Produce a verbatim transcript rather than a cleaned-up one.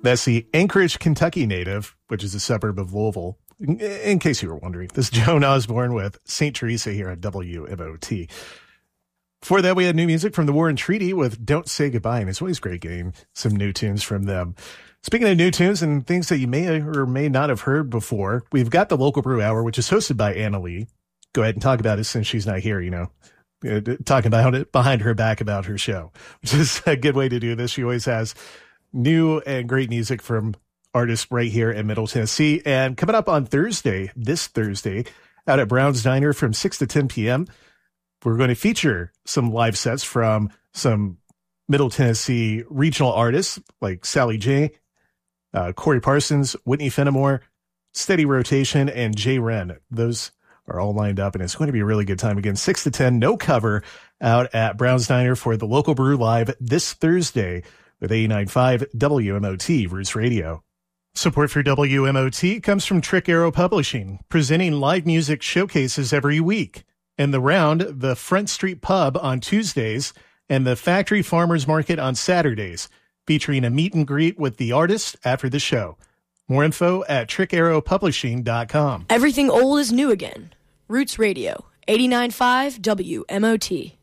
That's the Anchorage, Kentucky native, which is a suburb of Louisville. In, in case you were wondering, this is Joan Osborne with Saint Teresa here at W M O T. Before that, we had new music from the War and Treaty with Don't Say Goodbye, and it's always great getting some new tunes from them. Speaking of new tunes and things that you may or may not have heard before, we've got the Local Brew Hour, which is hosted by Anna Lee. Go ahead and talk about it since she's not here, you know. Uh, talking about it behind her back about her show, which is a good way to do this. She always has new and great music from artists right here in Middle Tennessee. And coming up on Thursday, this Thursday, out at Brown's Diner from six to ten p.m., we're going to feature some live sets from some Middle Tennessee regional artists like Sally J, uh, Corey Parsons, Whitney Fenimore, Steady Rotation, and Jay Wren. Those are all lined up, and it's going to be a really good time. Again, six to ten, no cover, out at Brown's Diner for the Local Brew Live this Thursday with eighty-nine point five W M O T Roots Radio. Support for W M O T comes from Trick Arrow Publishing, presenting live music showcases every week. In the Round, the Front Street Pub on Tuesdays, and the Factory Farmers Market on Saturdays, featuring a meet and greet with the artist after the show. More info at trick arrow publishing dot com. Everything old is new again. Roots Radio, eighty-nine point five W M O T.